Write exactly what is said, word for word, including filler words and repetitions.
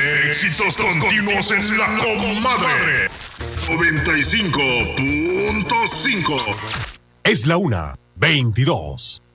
Éxitos continuos en la comadre. noventa y cinco punto cinco. Es la una, veintidós.